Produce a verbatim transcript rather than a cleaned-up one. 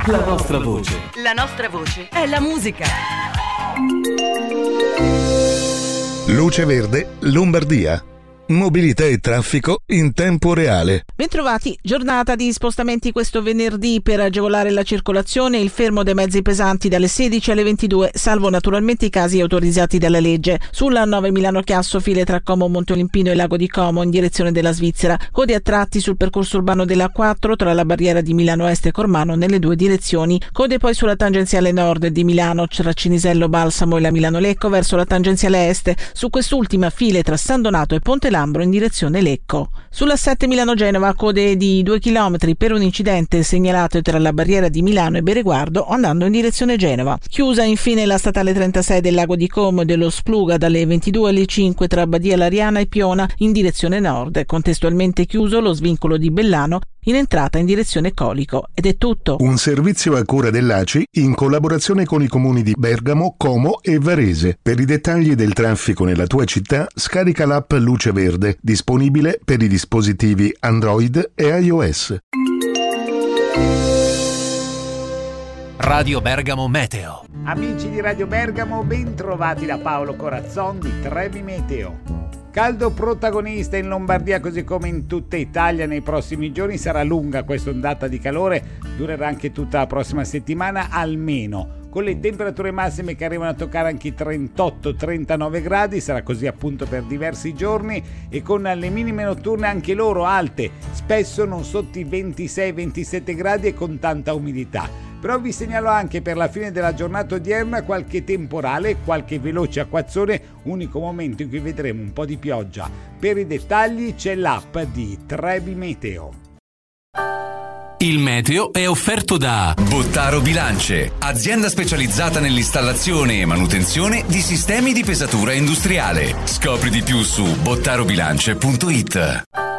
La vostra voce. La nostra voce è la musica. Luce Verde, Lombardia. Mobilità e traffico in tempo reale. Bentrovati, giornata di spostamenti questo venerdì per agevolare la circolazione, il fermo dei mezzi pesanti dalle sedici alle ventidue, salvo naturalmente i casi autorizzati dalla legge. Sulla nove Milano-Chiasso, file tra Como, Monte Olimpino e Lago di Como in direzione della Svizzera, code a tratti sul percorso urbano della quattro tra la barriera di Milano Est e Cormano nelle due direzioni, code poi sulla tangenziale nord di Milano tra Cinisello Balsamo e la Milano-Lecco verso la tangenziale est, su quest'ultima file tra San Donato e Ponte Lambro in direzione Lecco. Sulla sette Milano-Genova, code di due chilometri per un incidente segnalato tra la barriera di Milano e Bereguardo andando in direzione Genova. Chiusa infine la statale trentasei del Lago di Como e dello Spluga dalle ventidue alle cinque tra Badia Lariana e Piona in direzione nord. Contestualmente chiuso lo svincolo di Bellano in entrata in direzione Colico. Ed è tutto. Un servizio a cura dell'A C I in collaborazione con i comuni di Bergamo, Como e Varese. Per i dettagli del traffico nella tua città, scarica l'app Luce Verde, disponibile per i dispositivi Android e iOS. Radio Bergamo Meteo. Amici di Radio Bergamo, ben trovati da Paolo Corazzon di Trevi Meteo. Caldo protagonista in Lombardia così come in tutta Italia nei prossimi giorni. Sarà lunga questa ondata di calore, durerà anche tutta la prossima settimana almeno, con le temperature massime che arrivano a toccare anche i trentotto trentanove gradi. Sarà così appunto per diversi giorni e con le minime notturne anche loro alte, spesso non sotto i ventisei ventisette gradi e con tanta umidità. Però vi segnalo anche per la fine della giornata odierna qualche temporale, qualche veloce acquazzone, unico momento in cui vedremo un po' di pioggia. Per i dettagli c'è l'app di Trevi Meteo. Il meteo è offerto da Bottaro Bilance, azienda specializzata nell'installazione e manutenzione di sistemi di pesatura industriale. Scopri di più su bottarobilance punto it.